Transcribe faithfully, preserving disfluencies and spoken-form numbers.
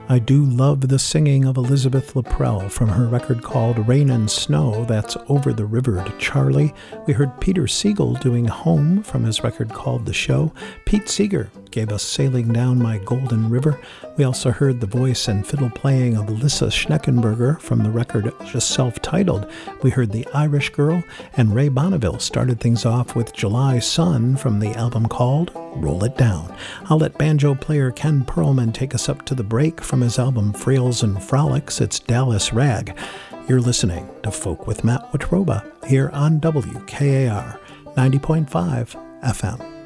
I do love the singing of Elizabeth Laprelle from her record called Rain and Snow, that's Over the River to Charlie. We heard Peter Siegel doing Home from his record called The Show. Pete Seeger gave us Sailing Down My Golden River. We also heard the voice and fiddle playing of Lissa Schneckenberger from the record just self-titled. We heard The Irish Girl, and Ray Bonneville started things off with July Sun from the album called Roll It Down. I'll let banjo player Ken Perlman take us up to the break from his album Frails and Frolics. It's Dallas Rag. You're listening to Folk with Matt Watroba here on W K A R ninety point five F M.